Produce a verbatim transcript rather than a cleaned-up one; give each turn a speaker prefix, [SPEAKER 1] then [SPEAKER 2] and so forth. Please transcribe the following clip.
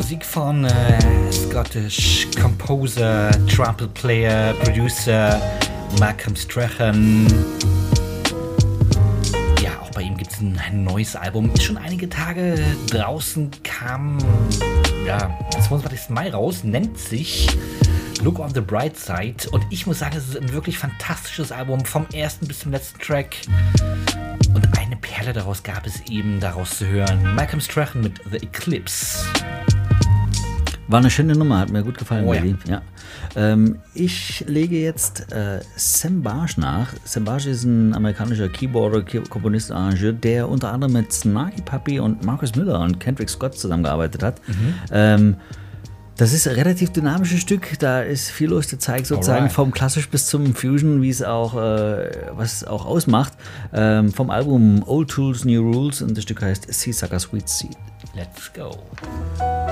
[SPEAKER 1] Musik von äh, Scottish Composer, Trumpet Player, Producer Malcolm Strachan. Ja, auch bei ihm gibt es ein neues Album. Ist schon einige Tage draußen, kam ja, am zweiundzwanzigsten Mai raus, nennt sich Look on the Bright Side. Und ich muss sagen, es ist ein wirklich fantastisches Album, vom ersten bis zum letzten Track. Und eine Perle daraus gab es eben, daraus zu hören. Malcolm Strachan mit The Eclipse.
[SPEAKER 2] War eine schöne Nummer, hat mir gut gefallen.
[SPEAKER 1] Oh, ja.
[SPEAKER 2] Ja. Ähm, ich lege jetzt äh, Sam Barge nach. Sam Barge ist ein amerikanischer Keyboarder, Key- Komponist, Arrangeur, der unter anderem mit Snarky Puppy und Marcus Miller und Kendrick Scott zusammengearbeitet hat. Mhm. Ähm, Das ist ein relativ dynamisches Stück, da ist viel los, der zeigt sozusagen
[SPEAKER 1] Alright.
[SPEAKER 2] vom Klassisch bis zum Fusion, wie es auch, äh, was es auch ausmacht, ähm, vom Album Old Tools, New Rules, und das Stück heißt Seasucker Sweet Seed.
[SPEAKER 1] Let's go.